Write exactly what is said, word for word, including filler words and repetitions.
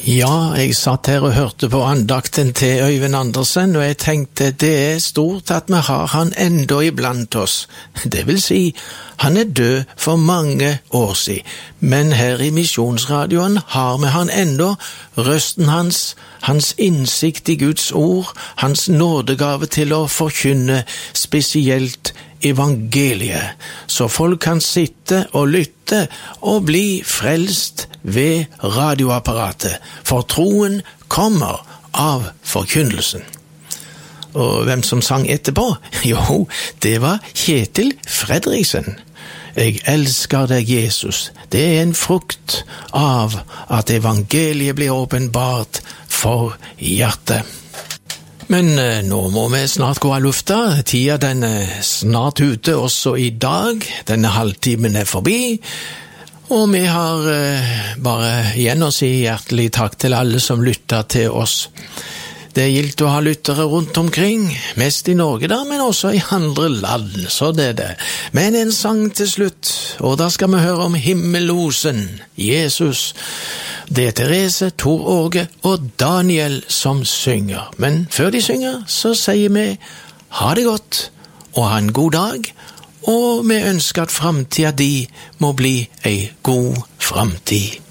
Ja, jeg satt her og hørte på andakten til Øyvind Andersen, og jeg tenkte det er stort at vi har han enda iblant oss. Det vil si, han er død for mange år siden, men her i Misjonsradioen har vi han enda, røsten hans, hans innsikt i Guds ord, hans nådegave til å forkynne spesielt evangeliet, så folk kan sitte og lytte og bli frelst ved radioapparatet, for troen kommer av forkynnelsen. Og hvem som sang etterpå? Jo, det var Kjetil Fredriksen. Jeg elsker deg, Jesus. Det er en frukt av at evangeliet blir åpenbart for hjertet. Men eh, nå må vi snart gå av lufta. Tida den er snart ute også i dag. Denne halvtimen er forbi. Og vi har eh, bare igjen å si hjertelig takk til alle som lytter til oss. Det er gildt å ha lyttere rundt omkring, mest i Norge da, men også i andre land, så det er det. Men en sang til slutt, og da skal vi høre om himmellosen, Jesus. Det er Therese, Tor Åge og Daniel som synger. Men før de synger, så sier vi ha det godt, og ha en god dag, og vi ønsker at fremtiden de må bli en god fremtid.